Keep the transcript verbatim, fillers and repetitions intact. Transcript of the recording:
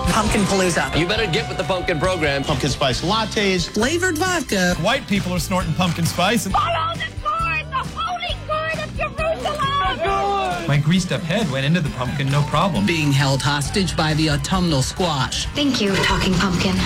Pumpkin Palooza. You better get with the pumpkin program. Pumpkin spice lattes. Flavored vodka. White people are snorting pumpkin spice. And follow the sword, the holy sword of Jerusalem! my greased up head went into the pumpkin, no problem. Being held hostage by the autumnal squash. Thank you, Talking Pumpkin.